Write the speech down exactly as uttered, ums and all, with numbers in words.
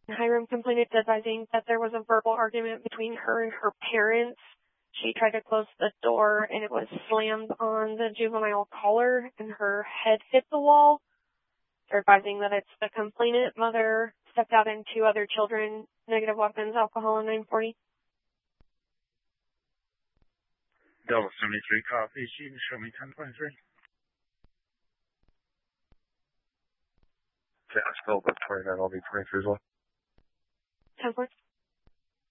Hiram complainant advising that there was a verbal argument between her and her parents. She tried to close the door and it was slammed on the juvenile collar and her head hit the wall. They're advising that it's the complainant mother, stepped out, and two other children, negative weapons, alcohol, and nine forty. Delta seventy-three, copy. You can show me ten twenty-three. Okay, I spelled that twenty-nine. I'll be twenty-three as well. ten four.